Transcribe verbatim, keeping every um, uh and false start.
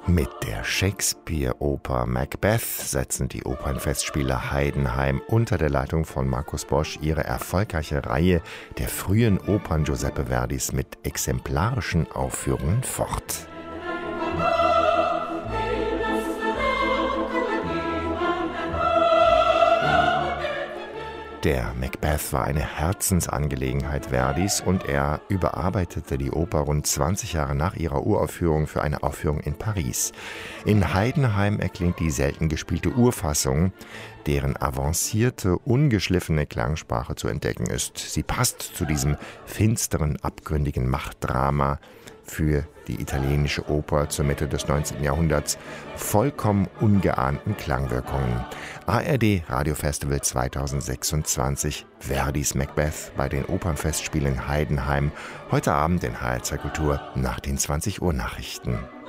Mit der Shakespeare-Oper Macbeth setzen die Opernfestspiele Heidenheim unter der Leitung von Markus Bosch ihre erfolgreiche Reihe der frühen Opern Giuseppe Verdis mit exemplarischen Aufführungen fort. Der Macbeth war eine Herzensangelegenheit Verdis und er überarbeitete die Oper rund zwanzig Jahre nach ihrer Uraufführung für eine Aufführung in Paris. In Heidenheim erklingt die selten gespielte Urfassung, deren avancierte, ungeschliffene Klangsprache zu entdecken ist. Sie passt zu diesem finsteren, abgründigen Machtdrama für die italienische Oper zur Mitte des neunzehnten Jahrhunderts, vollkommen ungeahnten Klangwirkungen. A R D Radiofestival zweitausendsechsundzwanzig, Verdis Macbeth bei den Opernfestspielen Heidenheim, heute Abend in H R zwei Kultur nach den zwanzig Uhr Nachrichten.